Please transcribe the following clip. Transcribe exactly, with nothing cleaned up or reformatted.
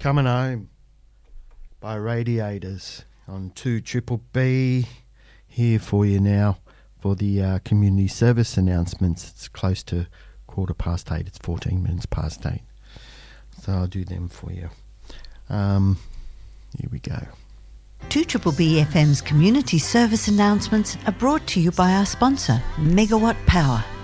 Coming Home by Radiators on two Triple B. Here for you now for the uh, community service announcements. It's close to quarter past eight. It's fourteen minutes past eight. So I'll do them for you. Um, here we go. two Triple B F M's community service announcements are brought to you by our sponsor, Megawatt Power.